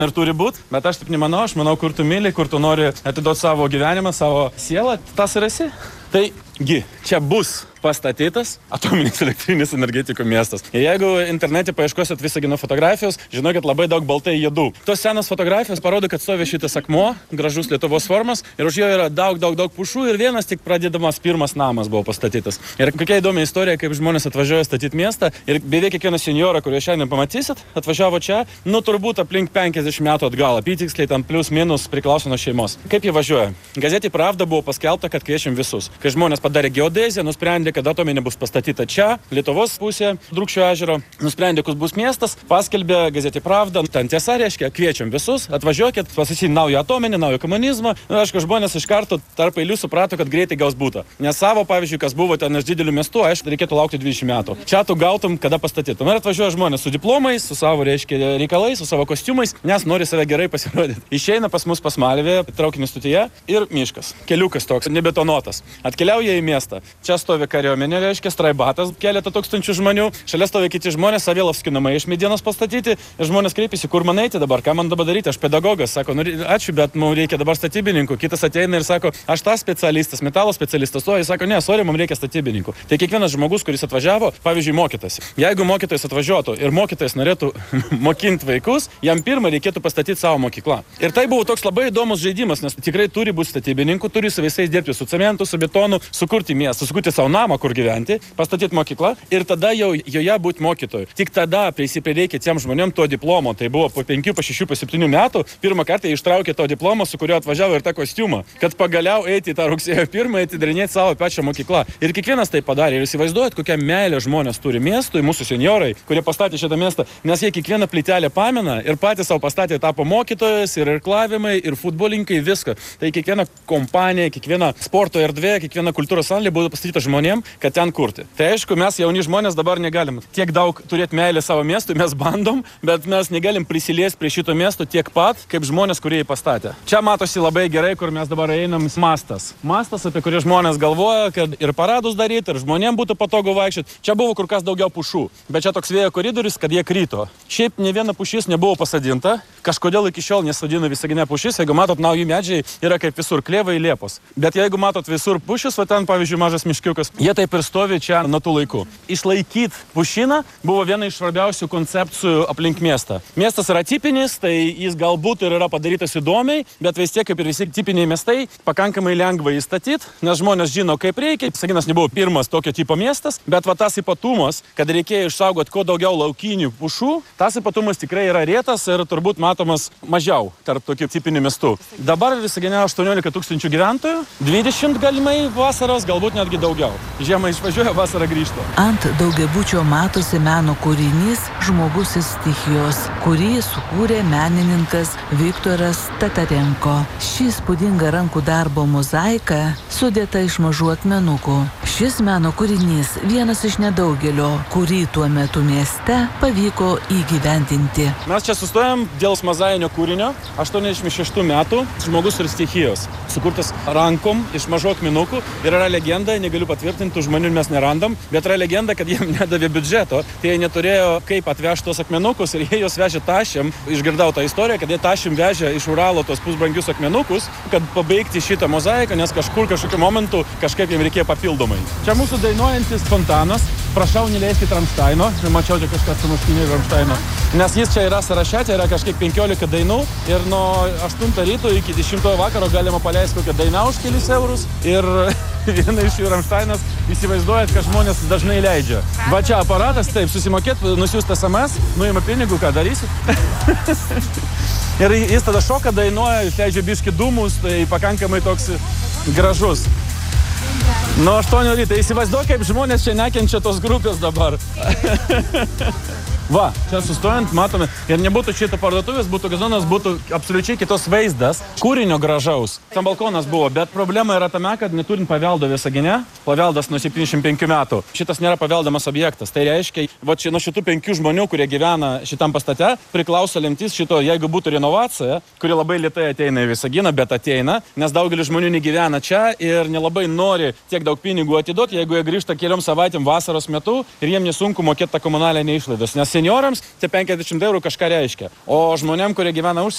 ir turi būti, bet aš taip nemanau, aš manau, kur tu myli, kur tu nori atiduoti savo gyvenimą, savo sielą, tas ir esi. Taigi, čia bus pastatytas atominės elektrinės energetikų miestas. Ir jeigu internete paieškosit Visagino fotografijos, žinokit, labai daug baltai jėdų. Tos senos fotografijos parodo, kad stovi šitas akmuo, gražus Lietuvos formas, ir už jo yra daug pušų ir vienas tik pradedamas pirmas namas buvo pastatytas. Ir kokia įdomi istorija, kaip žmonės atvažiuoja statyti miestą ir beveik kiekvieną senjorą, kurį šiandien pamatysit, atvažiavo čia, turbūt aplink 50 metų atgal, apytiksliai tam plius minus priklauso nuo šeimos. Kaip jie važiuoja? Gazetė Pravda buvo paskelbta, kad kviečiam visus. Kai žmonės padarė geodeziją, nusprendė, kad atominė bus pastatyta čia, Lietuvos pusėje, Drūkščio ežero, nusprendė, kus bus miestas, paskelbė Gazetė Pravda. Ten tiesa reiškia, kviečiam visus, atvažiuokit, pasisyti naują atominį, naują komunizmą. Aišku, žmonės iš karto tarp eilių suprato, kad greitai gaus būtą. Nes savo, pavyzdžiui, kas buvo ten iš didelių miestų, aišku, reikėtų laukti 20 metų. Čia tu gautum, kada pastatytum. Ir atvažiuoja žmonės su diplomais, su savo, reiškia, reikalais, su savo kostiumais, nes nori save gerai pasirodyti. Išeina pas mus pas Malvėje, traukinio stotyje ir miškas. Keliukas toks, nebetonuotas. Atkeliauja į miestą. Čia stovi kariuomenė, reiškia, straibatas, keletą tūkstančių žmonių. Šalia stovi kiti žmonės, Savėlovskio namai iš medienos pastatyti. Ir žmonės kreipiasi, kur man eiti dabar, ką man dabar daryti. Aš pedagogas, sako, ačiū, bet mums reikia dabar statybininkų. Kitas ateina ir sako, aš tas specialistas, metalo specialistas. O jis sako, ne, sorry, mums reikia statybininkų. Tai kiekvienas žmogus, kuris atvažiavo, pavyzdžiui, mokytas. Jeigu mokytojas atvažiuotų ir mokytojas norėtų mokinti vaikus, jam pirmą reikėtų pastatyti savo mokyklą. Ir tai buvo toks labai įdomus žaidimas, nes tikrai turi būti statybininkų, turi su visais dirbti, su cementu, su betonu, sukurti miestą, sukurti savo namą, kur gyventi, pastatyti mokyklą ir tada jau joje būti mokytoju. Tik tada prisireikia tiem žmonėm to diplomo. Tai buvo po 5, po 6, po 7 metų. Pirmą kartą ištraukė to diplomo, su kuriuo atvažiavo ir tą kostiumą, kad pagaliau eiti į tą rugsėjo 1 atidarinėti savo pačią mokyklą. Ir kiekvienas tai padarė. Ir įsivaizduojat, kokią meilę žmonės turi miestui, mūsų senjorai, kurie pastatė šitą miestą, nes jie kiekvieną plytelę pamena ir patys savo pastatė, tapo mokytojas ir irklavimai, ir futbolininkai, viską. Tai kiekviena kompanija, kiekviena sporto erdvė, kiekviena kultūros salė buvo pastatyta žmonėm, kad ten kurti. Tai aišku, mes jauni žmonės dabar negalim tiek daug turėti meilę savo miestui, mes bandom, bet mes negalim prisiliesti prie šito miesto tiek pat, kaip žmonės, kurie jį pastatė. Čia matosi labai gerai, kur mes dabar einam, mastas. Mastas, apie kurį žmonės galvoja, kad ir paradus daryti, ir žmonėm būtų patogu vaikščioti. Čia buvo kur kas daugiau pušų, bet čia toks vėjo koridorius, kad jie kryto. Šiaip ne viena pušis nebuvo pasodinta, kažkodėl iki šiol nesodina Visagine pušis. Jeigu matot, nauji medžiai yra kaip visur klevai, liepos. Bet jeigu matot visur pušis, va ten, pavyzdžiui, mažas miškiukas, jie taip ir stovi čia nuo tų laikų. Išlaikyti pušiną buvo viena iš svarbiausių koncepcijų aplink miestą. Miestas yra tipinis, tai jis galbūt ir yra padarytas įdomiai, bet vis tiek, kaip ir visi tipiniai miestai, pakankamai lengva įstatyti, nes žmonės žino, kaip reikia. Visaginas nebuvo pirmas tokio tipo miestas, bet va tas ypatumas, kad reikėjo išsaugoti kuo daugiau laukinių pušų, tas ypatumas tikrai yra retas ir turbūt matomas mažiau tarp tokių tipinių miestų. Dabar Visagine 18 000 gyventojų, 20 galimai vasaros, galbūt netgi daugiau. Žiemą išvažiuoja, vasarą grįžta. Ant daugiabučio matosi meno kūrinys Žmogus ir stichijos, kurį sukūrė menininkas Viktoras Tatarenko. Ši įspūdinga rankų darbo mozaika sudėta iš mažų akmenukų. Šis meno kūrinys vienas iš nedaugelio, kurį tuo metu mieste pavyko įgyvendinti. Mes čia sustojam dėl mozainio kūrinio 86 metų Žmogus ir stichijos. Sukurtas rankom iš mažų akmenukų ir yra legenda, negaliu patvirtinti, tų žmonių mes nerandam, bet yra legenda, kad jiem nedavė biudžeto, tai jie neturėjo kaip atvežti tos akmenukus ir jie juos vežė tašėm. Išgirdau tą istoriją, kad jie tašėm vežė iš Uralo tos pusbrangius akmenukus, kad pabaigti šitą mozaiką, nes kažkokiu momentu kažkaip jiem reikėjo papildomai. Čia mūsų dainuojantis fontanas. Prašau, neleiskit Ramštaino. Mačiau čia kažkas sumuštinė Ramštaino. Nes jis čia yra sąraše, čia yra kažkiek 15 dainų ir nuo 8 ryto iki 10 vakaro galima paleisti kokią dainą už kelis eurus. Ir viena iš jų Ramštainas, įsivaizduojat, kad žmonės dažnai leidžia. Va čia aparatas, taip, susimokėt, nusiųst SMS, nuima pinigų, ką darysit. Ir jis tada šoka, dainuoja, leidžia biškį dūmus, tai pakankamai toks gražus. Nuo 8 ryto. Įsivaizduok, kaip žmonės čia nekenčia tos grupės dabar. Va, čia sustojant, matome, ir nebūtų šito parduotuvės, būtų gazonas, būtų absoliučiai kitos vaizdas, kūrinio gražaus. Tam balkonas buvo, bet problema yra tame, kad neturint paveldo Visagine, paveldas nuo 75 metų. Šitas nėra paveldamas objektas. Tai reiškia, va čia nuo šitų 5 žmonių, kurie gyvena šitam pastate, priklauso lemtis šito, jeigu būtų renovacija, kuri labai lėtai ateina į Visaginą, bet ateina, nes daugelis žmonių negyvena čia ir nelabai nori tiek daug pinigų atiduoti, jeigu jie grįžta keliom savaitėm vasaros metu ir jiem nesunku mokėti tą komunalinę išlaidas. Nes seniorams tie 50 eurų kažką reiškia. O žmonėm, kurie gyvena už